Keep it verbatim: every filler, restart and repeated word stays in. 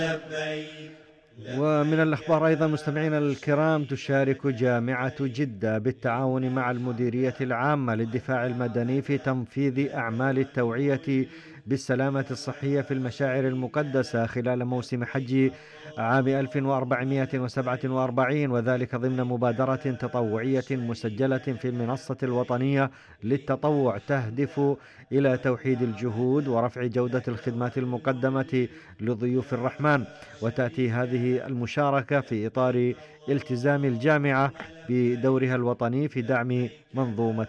ومن الأخبار أيضا مستمعينا الكرام، تشارك جامعة جدة بالتعاون مع المديرية العامة للدفاع المدني في تنفيذ أعمال التوعية بالسلامة الصحية في المشاعر المقدسة خلال موسم حج عام ألف وأربعمائة وسبعة وأربعين، وذلك ضمن مبادرة تطوعية مسجلة في المنصة الوطنية للتطوع تهدف إلى توحيد الجهود ورفع جودة الخدمات المقدمة لضيوف الرحمن. وتأتي هذه المشاركة في إطار التزام الجامعة بدورها الوطني في دعم منظومة